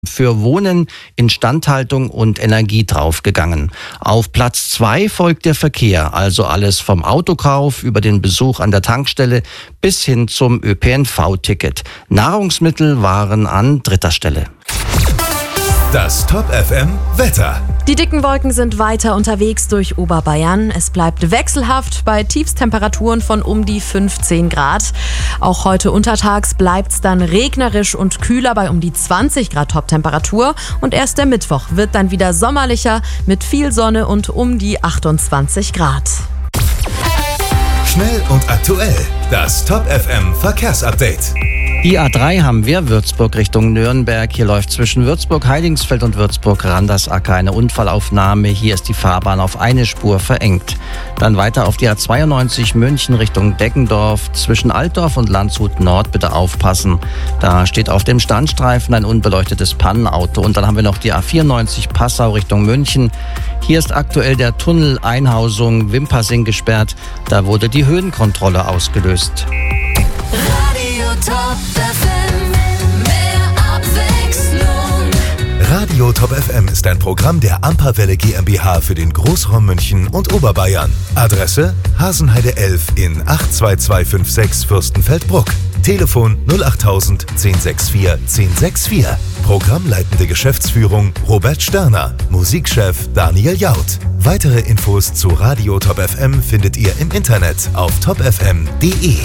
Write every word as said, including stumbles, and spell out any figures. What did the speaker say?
für Wohnen, Instandhaltung und Energie draufgegangen. Auf Platz zwei folgt der Verkehr, also alles vom Autokauf über den Besuch an der Tankstelle bis hin zum Ö P N V-Ticket. Nahrungsmittel waren an dritter Stelle. Das Top F M Wetter. Die dicken Wolken sind weiter unterwegs durch Oberbayern. Es bleibt wechselhaft bei Tiefstemperaturen von um die fünfzehn Grad. Auch heute untertags bleibt es dann regnerisch und kühler bei um die zwanzig Grad Toptemperatur. Und erst der Mittwoch wird dann wieder sommerlicher mit viel Sonne und um die achtundzwanzig Grad. Schnell und aktuell. Das Top F M Verkehrsupdate. Die A drei haben wir, Würzburg Richtung Nürnberg. Hier läuft zwischen Würzburg, Heidingsfeld und Würzburg Randersacker eine Unfallaufnahme. Hier ist die Fahrbahn auf eine Spur verengt. Dann weiter auf die A zweiundneunzig München Richtung Deggendorf. Zwischen Altdorf und Landshut Nord bitte aufpassen. Da steht auf dem Standstreifen ein unbeleuchtetes Pannenauto. Und dann haben wir noch die A vierundneunzig Passau Richtung München. Hier ist aktuell der Tunnel Einhausung Wimpassing gesperrt. Da wurde die Höhenkontrolle ausgelöst. Radio Top F M, mehr Abwechslung. Radio Top F M ist ein Programm der Amperwelle GmbH für den Großraum München und Oberbayern. Adresse Hasenheide elf in acht zwei zwei fünf sechs Fürstenfeldbruck. Telefon null achttausend zehn vierundsechzig zehn vierundsechzig. Programmleitende Geschäftsführung Robert Sterner. Musikchef Daniel Jaud. Weitere Infos zu Radio Top F M findet ihr im Internet auf top f m punkt d e.